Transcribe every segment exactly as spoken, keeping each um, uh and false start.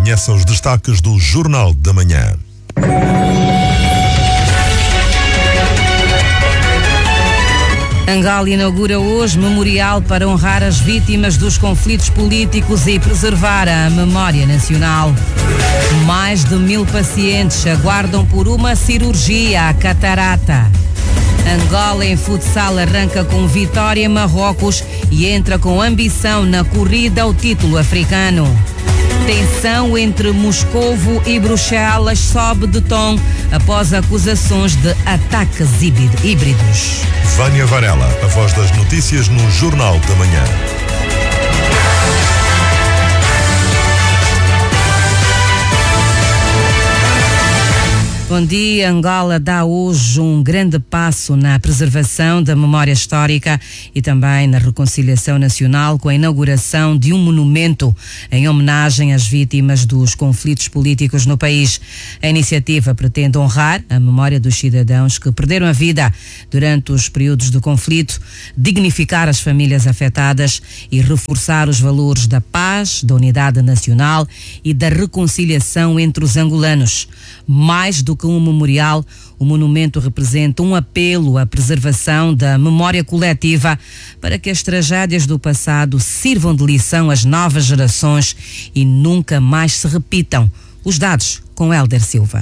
conheça os destaques do Jornal da Manhã. Angola inaugura hoje memorial para honrar as vítimas dos conflitos políticos e preservar a memória nacional. Mais de mil pacientes aguardam por uma cirurgia à catarata. Angola em futsal arranca com vitória em Marrocos e entra com ambição na corrida ao título africano. Tensão entre Moscovo e Bruxelas sobe de tom após acusações de ataques híbridos. Vânia Varela, a voz das notícias no Jornal da Manhã. Bom dia. Angola dá hoje um grande passo na preservação da memória histórica e também na reconciliação nacional com a inauguração de um monumento em homenagem às vítimas dos conflitos políticos no país. A iniciativa pretende honrar a memória dos cidadãos que perderam a vida durante os períodos de conflito, dignificar as famílias afetadas e reforçar os valores da paz, da unidade nacional e da reconciliação entre os angolanos. Mais do que um memorial, o monumento representa um apelo à preservação da memória coletiva para que as tragédias do passado sirvam de lição às novas gerações e nunca mais se repitam. Os dados com Hélder Silva.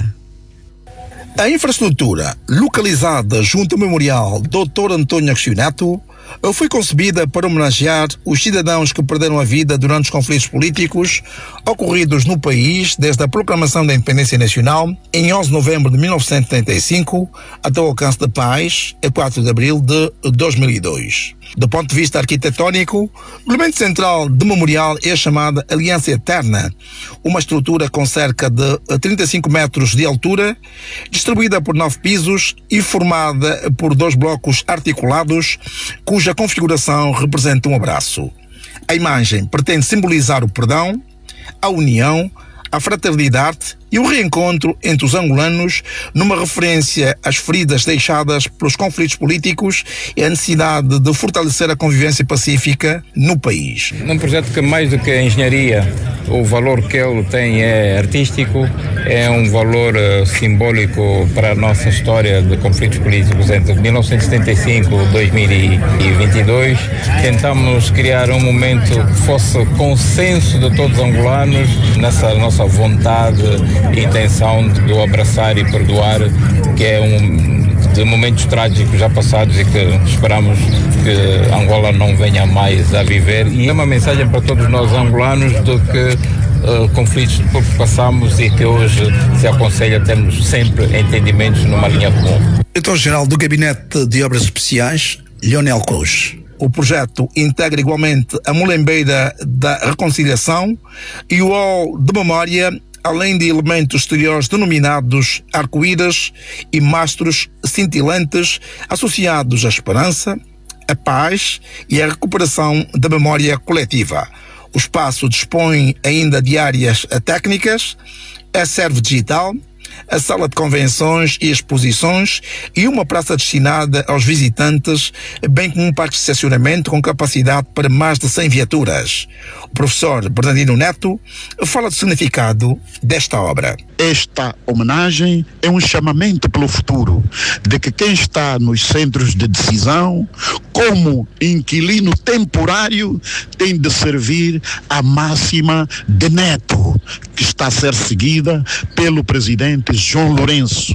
A infraestrutura, localizada junto ao Memorial doutor António Agostinho Neto, foi concebida para homenagear os cidadãos que perderam a vida durante os conflitos políticos ocorridos no país desde a proclamação da independência nacional em onze de novembro de mil novecentos e setenta e cinco até o alcance da paz a quatro de abril de dois mil e dois. Do ponto de vista arquitetónico, o elemento central do memorial é a chamada Aliança Eterna, uma estrutura com cerca de trinta e cinco metros de altura, distribuída por nove pisos e formada por dois blocos articulados, cuja configuração representa um abraço. A imagem pretende simbolizar o perdão, a união, a fraternidade e o reencontro entre os angolanos, numa referência às feridas deixadas pelos conflitos políticos e à necessidade de fortalecer a convivência pacífica no país. Num projeto que, mais do que a engenharia, o valor que ele tem é artístico, é um valor uh, simbólico para a nossa história de conflitos políticos entre mil novecentos e setenta e cinco e dois mil e vinte e dois. Tentamos criar um momento que fosse consenso de todos os angolanos nessa nossa vontade e intenção de abraçar e perdoar, que é um de momentos trágicos já passados e que esperamos que Angola não venha mais a viver. E é uma mensagem para todos nós angolanos de que Uh, conflitos por que passamos e que hoje se aconselha termos sempre entendimentos numa linha comum. Diretor-Geral do Gabinete de Obras Especiais, Leonel Cruz. O projeto integra igualmente a Molembeira da Reconciliação e o hall de memória, além de elementos exteriores denominados arco-íris e mastros cintilantes associados à esperança, à paz e à recuperação da memória coletiva. O espaço dispõe ainda de áreas técnicas, a serve digital, a sala de convenções e exposições e uma praça destinada aos visitantes, bem como um parque de estacionamento com capacidade para mais de cem viaturas. O professor Bernardino Neto fala do significado desta obra. Esta homenagem é um chamamento pelo futuro, de que quem está nos centros de decisão, como inquilino temporário, tem de servir a máxima de Neto, que está a ser seguida pelo presidente João Lourenço: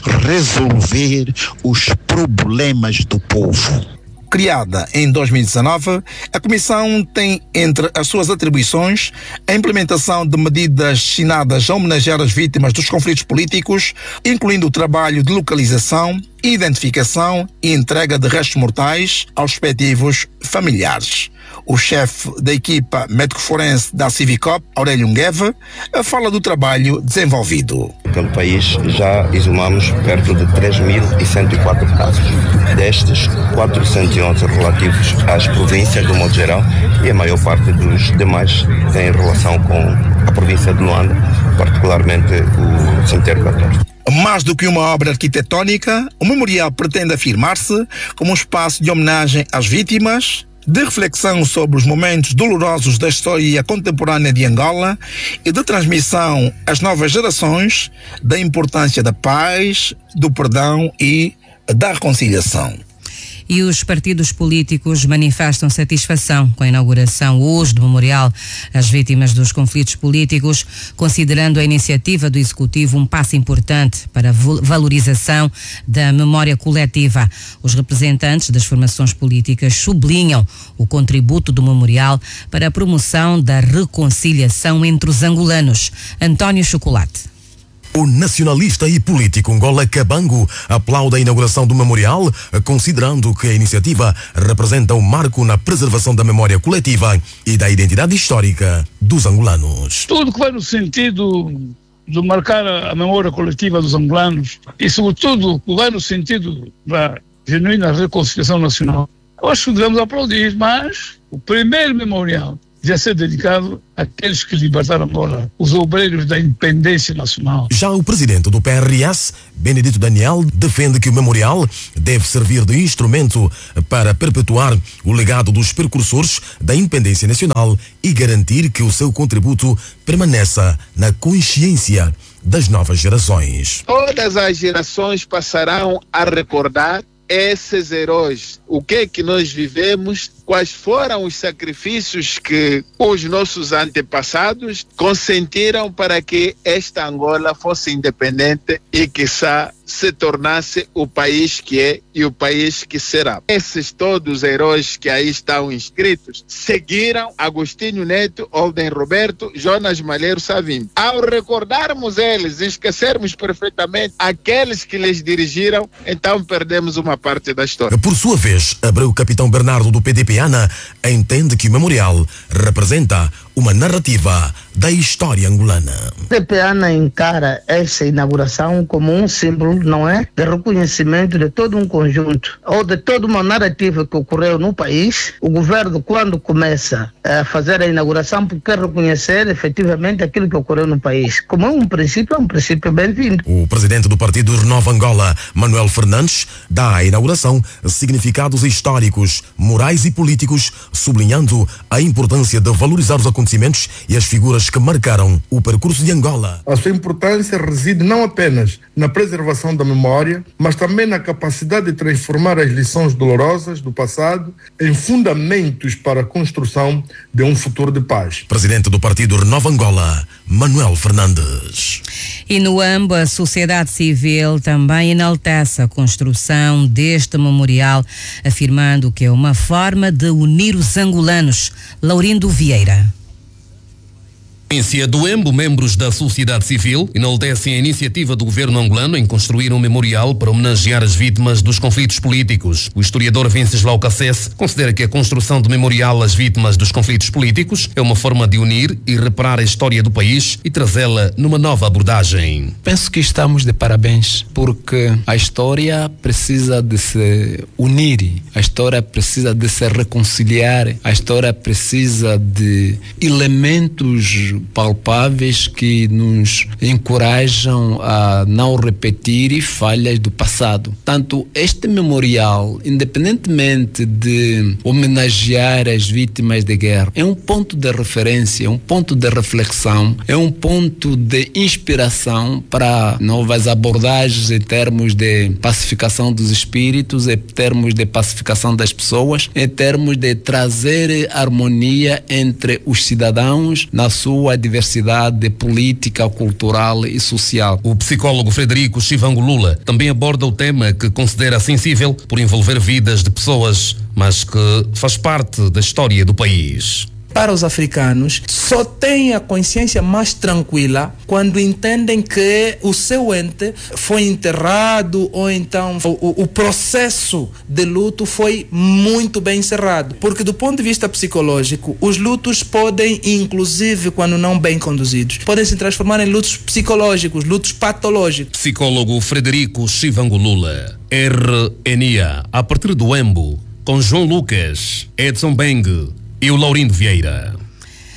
resolver os problemas do povo. Criada em dois mil e dezanove, a Comissão tem entre as suas atribuições a implementação de medidas destinadas a homenagear as vítimas dos conflitos políticos, incluindo o trabalho de localização, identificação e entrega de restos mortais aos respectivos familiares. O chefe da equipa médico-forense da Civicop, Aurélio Ngueve, fala do trabalho desenvolvido. Pelo país já exumamos perto de três mil cento e quatro casos. Destes, quatrocentos e onze relativos às províncias, do modo geral, e a maior parte dos demais tem relação com a província de Luanda, particularmente o cemitério católico. Mais do que uma obra arquitetónica, o memorial pretende afirmar-se como um espaço de homenagem às vítimas, de reflexão sobre os momentos dolorosos da história contemporânea de Angola e de transmissão às novas gerações da importância da paz, do perdão e da reconciliação. E os partidos políticos manifestam satisfação com a inauguração hoje do Memorial às Vítimas dos Conflitos Políticos, considerando a iniciativa do Executivo um passo importante para a valorização da memória coletiva. Os representantes das formações políticas sublinham o contributo do Memorial para a promoção da reconciliação entre os angolanos. António Chocolate. O nacionalista e político Ngola Kabango aplaude a inauguração do memorial, considerando que a iniciativa representa um marco na preservação da memória coletiva e da identidade histórica dos angolanos. Tudo que vai no sentido de marcar a memória coletiva dos angolanos e, sobretudo, que vai no sentido da genuína reconciliação nacional, eu acho que devemos aplaudir, mas o primeiro memorial já ser dedicado àqueles que libertaram Angola, os obreiros da independência nacional. Já o presidente do P R S, Benedito Daniel, defende que o memorial deve servir de instrumento para perpetuar o legado dos precursores da independência nacional e garantir que o seu contributo permaneça na consciência das novas gerações. Todas as gerações passarão a recordar esses heróis, o que é que nós vivemos, quais foram os sacrifícios que os nossos antepassados consentiram para que esta Angola fosse independente e quiçá se tornasse o país que é e o país que será. Esses todos os heróis que aí estão inscritos seguiram Agostinho Neto, Olden Roberto, Jonas Malheiro Savimbi. Ao recordarmos eles e esquecermos perfeitamente aqueles que lhes dirigiram, então perdemos uma parte da história. Por sua vez, Abreu Capitão Bernardo do P D P ANA entende que o memorial representa uma narrativa da história angolana. O P D P ANA encara essa inauguração como um símbolo, não é, de reconhecimento de todo um conjunto ou de toda uma narrativa que ocorreu no país. O governo, quando começa a fazer a inauguração, quer reconhecer efetivamente aquilo que ocorreu no país. Como é um princípio, é um princípio bem-vindo. O presidente do Partido Renova Angola, Manuel Fernandes, dá à inauguração significados históricos, morais e políticos, sublinhando a importância de valorizar os acontecimentos e as figuras que marcaram o percurso de Angola. A sua importância reside não apenas na preservação da memória, mas também na capacidade de transformar as lições dolorosas do passado em fundamentos para a construção de um futuro de paz. Presidente do Partido Renova Angola, Manuel Fernandes. E no âmbito, a sociedade civil também enaltece a construção deste memorial, afirmando que é uma forma de unir os angolanos. Laurindo Vieira. Do EMBO, membros da sociedade civil enaltecem a iniciativa do governo angolano em construir um memorial para homenagear as vítimas dos conflitos políticos. O historiador Venceslau Cassese considera que a construção do memorial às vítimas dos conflitos políticos é uma forma de unir e reparar a história do país e trazê-la numa nova abordagem. Penso que estamos de parabéns, porque a história precisa de se unir, a história precisa de se reconciliar, a história precisa de elementos palpáveis que nos encorajam a não repetir falhas do passado. Tanto este memorial, independentemente de homenagear as vítimas de guerra, é um ponto de referência, é um ponto de reflexão, é um ponto de inspiração para novas abordagens em termos de pacificação dos espíritos, em termos de pacificação das pessoas, em termos de trazer harmonia entre os cidadãos na sua a diversidade política, cultural e social. O psicólogo Frederico Chivango Lula também aborda o tema que considera sensível por envolver vidas de pessoas, mas que faz parte da história do país. Para os africanos, só têm a consciência mais tranquila quando entendem que o seu ente foi enterrado ou então o, o processo de luto foi muito bem encerrado. Porque do ponto de vista psicológico, os lutos podem, inclusive quando não bem conduzidos, podem se transformar em lutos psicológicos, lutos patológicos. Psicólogo Frederico Chivango Lula, R N A, a partir do EMBO, com João Lucas, Edson Beng e o Laurindo Vieira.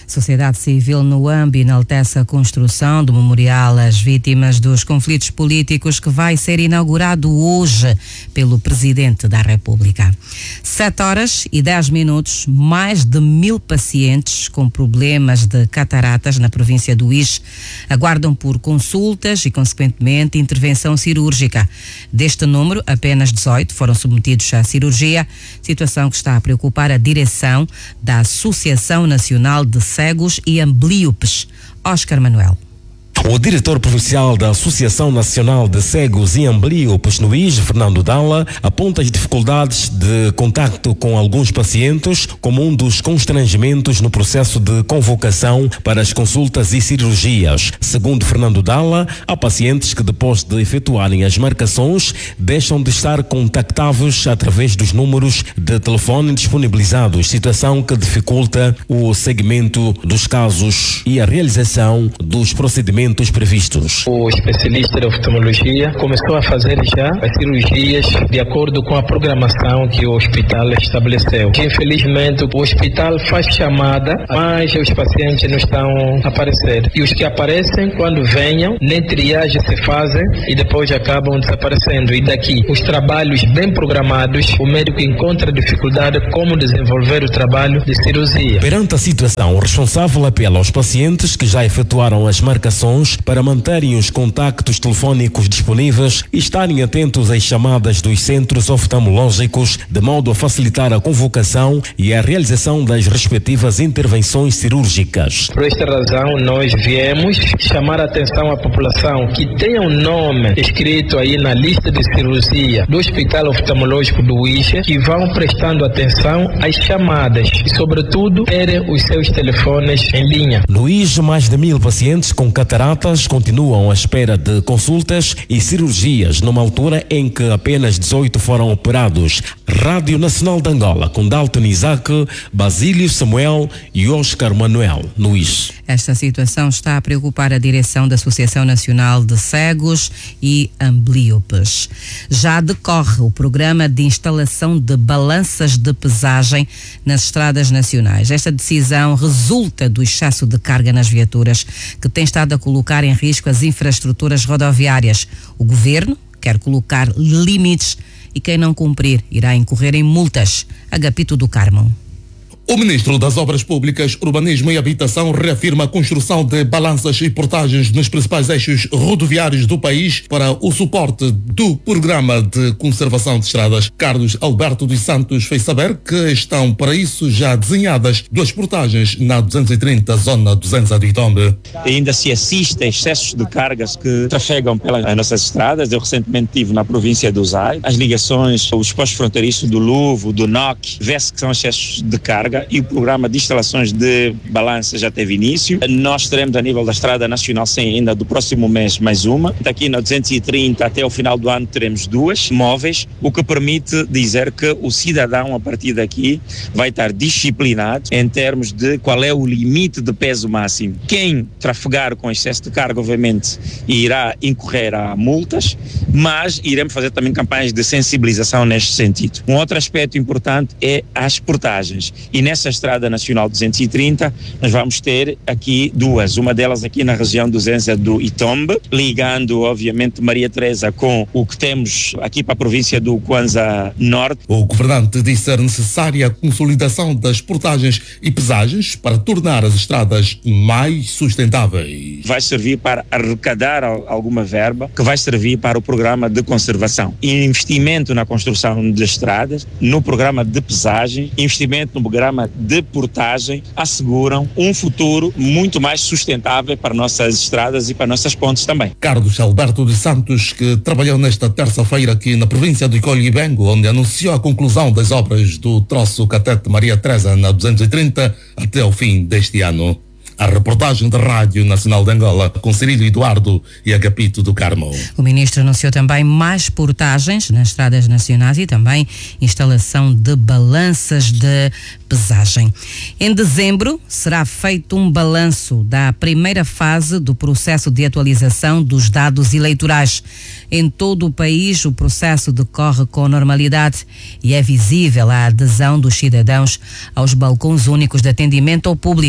Sociedade Civil no AMB enaltece a construção do memorial às vítimas dos conflitos políticos que vai ser inaugurado hoje pelo Presidente da República. Sete horas e dez minutos, mais de mil pacientes com problemas de cataratas na província do Uíge aguardam por consultas e, consequentemente, intervenção cirúrgica. Deste número, apenas dezoito foram submetidos à cirurgia, situação que está a preocupar a direção da Associação Nacional de Cegos e Amblíopes. Oscar Manuel. O diretor provincial da Associação Nacional de Cegos e Amblíopes no Uíge, Fernando Dalla, aponta as dificuldades de contacto com alguns pacientes como um dos constrangimentos no processo de convocação para as consultas e cirurgias. Segundo Fernando Dalla, há pacientes que depois de efetuarem as marcações deixam de estar contactáveis através dos números de telefone disponibilizados, situação que dificulta o segmento dos casos e a realização dos procedimentos previstos. O especialista de oftalmologia começou a fazer já as cirurgias de acordo com a programação que o hospital estabeleceu. Infelizmente, o hospital faz chamada, mas os pacientes não estão a aparecer. E os que aparecem, quando venham, nem triagem se fazem e depois acabam desaparecendo. E daqui, os trabalhos bem programados, o médico encontra dificuldade como desenvolver o trabalho de cirurgia. Perante a situação, o responsável apela aos pacientes que já efetuaram as marcações para manterem os contactos telefónicos disponíveis e estarem atentos às chamadas dos centros oftalmológicos, de modo a facilitar a convocação e a realização das respectivas intervenções cirúrgicas. Por esta razão, nós viemos chamar a atenção à população que tenha um nome escrito aí na lista de cirurgia do Hospital Oftalmológico do Uíge, que vão prestando atenção às chamadas e, sobretudo, terem os seus telefones em linha. No Uíge, mais de mil pacientes com cataratas continuam à espera de consultas e cirurgias, numa altura em que apenas dezoito foram operados. Rádio Nacional de Angola, com Dalton Isaac, Basílio Samuel e Oscar Manuel, no Uíge. Esta situação está a preocupar a direção da Associação Nacional de Cegos e Amblíopes. Já decorre o programa de instalação de balanças de pesagem nas estradas nacionais. Esta decisão resulta do excesso de carga nas viaturas, que tem estado a colocar em risco as infraestruturas rodoviárias. O governo quer colocar limites e quem não cumprir irá incorrer em multas. Agapito do Carmo. O ministro das Obras Públicas, Urbanismo e Habitação reafirma a construção de balanças e portagens nos principais eixos rodoviários do país para o suporte do Programa de Conservação de Estradas. Carlos Alberto dos Santos fez saber que estão para isso já desenhadas duas portagens na duzentos e trinta, zona duzentos de Itombe. Ainda se assiste a excessos de cargas que trafegam pelas nossas estradas. Eu recentemente estive na província do Zai. As ligações, os postos fronteiriços do Luvo, do N O C, vê-se que são excessos de carga. E o programa de instalações de balança já teve início. Nós teremos a nível da Estrada Nacional cem ainda do próximo mês mais uma. Aqui na duzentos e trinta até o final do ano teremos duas móveis, o que permite dizer que o cidadão a partir daqui vai estar disciplinado em termos de qual é o limite de peso máximo. Quem trafegar com excesso de carga, obviamente, irá incorrer a multas, mas iremos fazer também campanhas de sensibilização neste sentido. Um outro aspecto importante é as portagens. E nessa Estrada Nacional duzentos e trinta, nós vamos ter aqui duas. Uma delas aqui na região do Zenza do Itombe, ligando, obviamente, Maria Teresa com o que temos aqui para a província do Kwanza Norte. O governante disse ser necessária a consolidação das portagens e pesagens para tornar as estradas mais sustentáveis. Vai servir para arrecadar alguma verba que vai servir para o programa de conservação. Investimento na construção de estradas, no programa de pesagem, investimento no programa de portagem asseguram um futuro muito mais sustentável para nossas estradas e para nossas pontes também. Carlos Alberto dos Santos, que trabalhou nesta terça-feira aqui na província do Icolhe-Bengo, onde anunciou a conclusão das obras do troço Catete Maria Teresa na duzentos e trinta até o fim deste ano. A reportagem da Rádio Nacional de Angola, com Cirílio Eduardo e Agapito do Carmo. O ministro anunciou também mais portagens nas estradas nacionais e também instalação de balanças de pesagem. Em dezembro, será feito um balanço da primeira fase do processo de atualização dos dados eleitorais. Em todo o país, o processo decorre com normalidade e é visível a adesão dos cidadãos aos balcões únicos de atendimento ao público.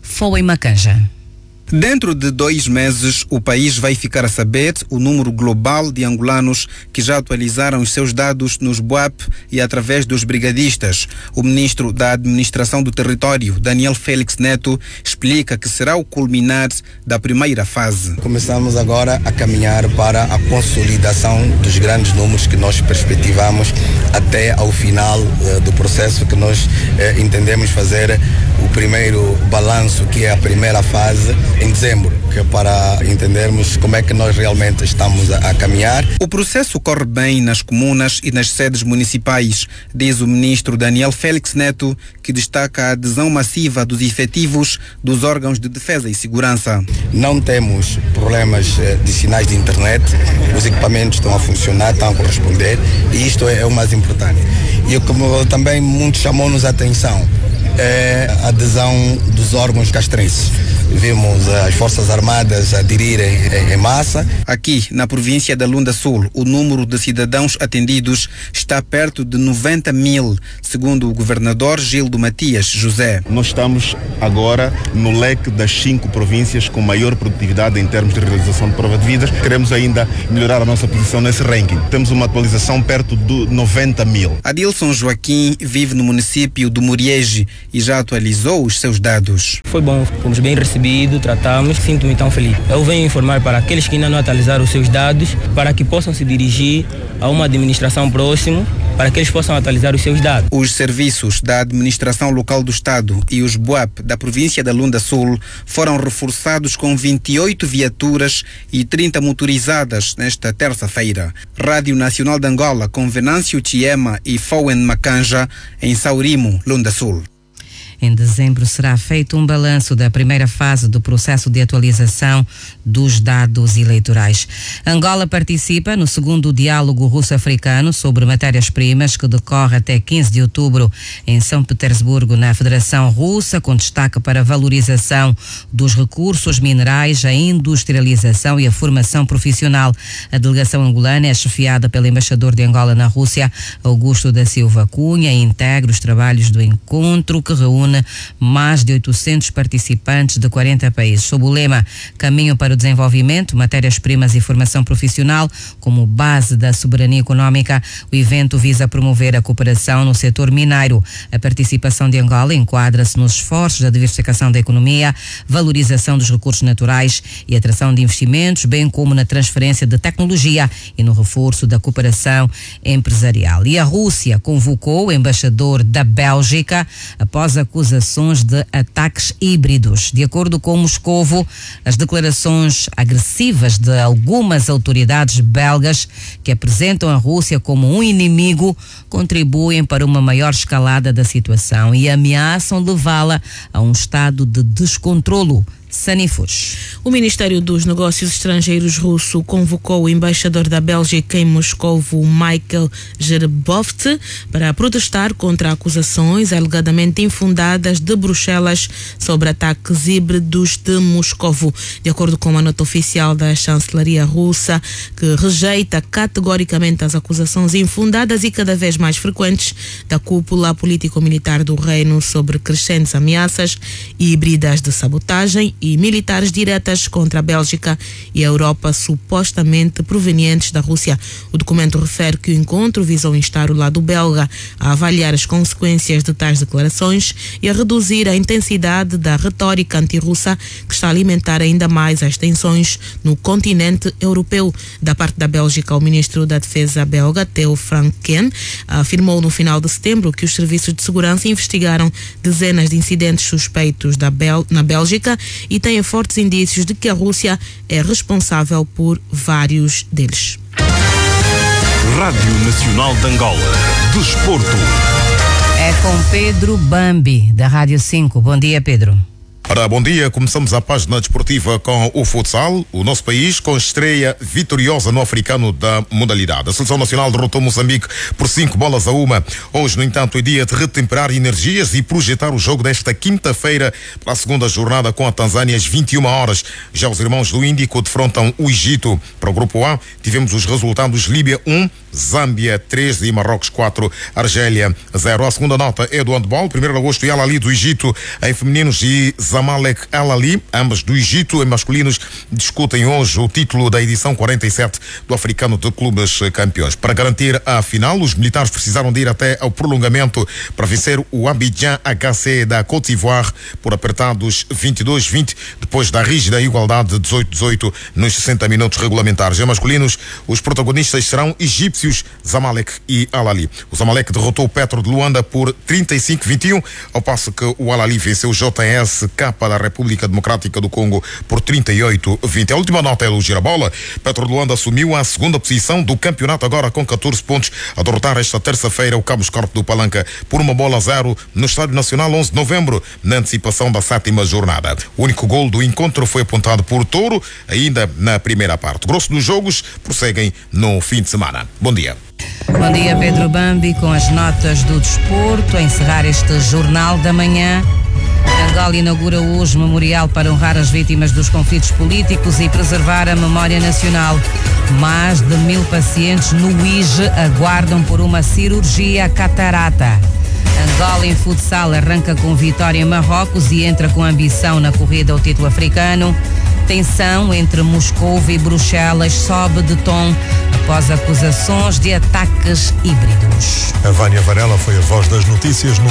Foi em Macanja. Dentro de dois meses, o país vai ficar a saber o número global de angolanos que já atualizaram os seus dados nos B U A P e através dos brigadistas. O ministro da Administração do Território, Daniel Félix Neto, explica que será o culminar da primeira fase. Começamos agora a caminhar para a consolidação dos grandes números que nós perspectivamos até ao final uh, do processo, que nós uh, entendemos fazer o primeiro balanço, que é a primeira fase, em dezembro, que é para entendermos como é que nós realmente estamos a, a caminhar. O processo corre bem nas comunas e nas sedes municipais, diz o ministro Daniel Félix Neto, que destaca a adesão massiva dos efetivos dos órgãos de defesa e segurança. Não temos problemas de sinais de internet, os equipamentos estão a funcionar, estão a corresponder, e isto é, é o mais importante. E como também muito chamou-nos a atenção, é a adesão dos órgãos castrenses. Vimos as Forças Armadas aderirem em massa. Aqui, na província da Lunda Sul, o número de cidadãos atendidos está perto de noventa mil, segundo o governador Gildo Matias José. Nós estamos agora no leque das cinco províncias com maior produtividade em termos de realização de prova de vidas. Queremos ainda melhorar a nossa posição nesse ranking. Temos uma atualização perto de noventa mil. Adilson Joaquim vive no município do Muriege e já atualizou os seus dados. Foi bom, fomos bem recebidos, tratamos, sinto-me tão feliz. Eu venho informar para aqueles que ainda não atualizaram os seus dados, para que possam se dirigir a uma administração próxima, para que eles possam atualizar os seus dados. Os serviços da Administração Local do Estado e os B U A P da província da Lunda Sul foram reforçados com vinte e oito viaturas e trinta motorizadas nesta terça-feira. Rádio Nacional de Angola com Venâncio Chiema e Fowen Macanja em Saurimo, Lunda Sul. Em dezembro será feito um balanço da primeira fase do processo de atualização dos dados eleitorais. Angola participa no segundo diálogo russo-africano sobre matérias-primas, que decorre até quinze de outubro em São Petersburgo, na Federação Russa, com destaque para a valorização dos recursos minerais, a industrialização e a formação profissional. A delegação angolana é chefiada pelo embaixador de Angola na Rússia, Augusto da Silva Cunha, e integra os trabalhos do encontro, que reúne mais de oitocentos participantes de quarenta países. Sob o lema Caminho para o Desenvolvimento, Matérias-Primas e Formação Profissional como base da soberania econômica, o evento visa promover a cooperação no setor mineiro. A participação de Angola enquadra-se nos esforços da diversificação da economia, valorização dos recursos naturais e atração de investimentos, bem como na transferência de tecnologia e no reforço da cooperação empresarial. E a Rússia convocou o embaixador da Bélgica após a acusações de ataques híbridos. De acordo com Moscovo, as declarações agressivas de algumas autoridades belgas, que apresentam a Rússia como um inimigo, contribuem para uma maior escalada da situação e ameaçam levá-la a um estado de descontrolo. Sanifus. O Ministério dos Negócios Estrangeiros russo convocou o embaixador da Bélgica em Moscovo, Michael Gerboft, para protestar contra acusações alegadamente infundadas de Bruxelas sobre ataques híbridos de Moscovo. De acordo com uma nota oficial da chancelaria russa, que rejeita categoricamente as acusações infundadas e cada vez mais frequentes da cúpula político-militar do reino sobre crescentes ameaças híbridas de sabotagem e militares diretas contra a Bélgica e a Europa, supostamente provenientes da Rússia. O documento refere que o encontro visou instar o lado belga a avaliar as consequências de tais declarações e a reduzir a intensidade da retórica antirrussa, que está a alimentar ainda mais as tensões no continente europeu. Da parte da Bélgica, o ministro da Defesa belga, Theo Franken, afirmou no final de setembro que os serviços de segurança investigaram dezenas de incidentes suspeitos da Bel- na Bélgica e têm fortes indícios de que a Rússia é responsável por vários deles. Rádio Nacional de Angola. Desporto. É com Pedro Bambi, da Rádio cinco. Bom dia, Pedro. Ora, bom dia. Começamos a página desportiva com o futsal. O nosso país com estreia vitoriosa no africano da modalidade. A Seleção Nacional derrotou Moçambique por cinco bolas a uma. Hoje, no entanto, é dia de retemperar energias e projetar o jogo desta quinta-feira para a segunda jornada com a Tanzânia às vinte e uma horas. Já os irmãos do Índico defrontam o Egito. Para o Grupo A, tivemos os resultados: Líbia um, Zâmbia três e Marrocos quatro, Argélia zero. A segunda nota é do handball. primeiro de agosto, Al Ahly do Egito em femininos e Zamalek Al Ahly, ambas do Egito, em masculinos, discutem hoje o título da edição quarenta e sete do Africano de Clubes Campeões. Para garantir a final, os militares precisaram de ir até ao prolongamento para vencer o Abidjan H C da Côte d'Ivoire por apertados vinte e dois a vinte, depois da rígida igualdade de dezoito a dezoito nos sessenta minutos regulamentares. Em masculinos, os protagonistas serão egípcios, Zamalek e Al Ahly. O Zamalek derrotou o Petro de Luanda por trinta e cinco a vinte e um, ao passo que o Al Ahly venceu o J S K da República Democrática do Congo por trinta e oito a vinte. A última nota é do Girabola. Petro de Luanda assumiu a segunda posição do campeonato agora com catorze pontos, a derrotar esta terça-feira o Cabo Escorpe do Palanca por uma bola a zero no Estádio Nacional onze de novembro, na antecipação da sétima jornada. O único gol do encontro foi apontado por Touro, ainda na primeira parte. O grosso dos jogos prosseguem no fim de semana. Bom dia. Bom dia, Pedro Bambi, com as notas do desporto. A encerrar este Jornal da Manhã, Angola inaugura hoje memorial para honrar as vítimas dos conflitos políticos e preservar a memória nacional. Mais de mil pacientes no I J aguardam por uma cirurgia catarata. Angola em futsal arranca com vitória em Marrocos e entra com ambição na corrida ao título africano. Tensão entre Moscou e Bruxelas sobe de tom após acusações de ataques híbridos. A Vânia Varela foi a voz das notícias no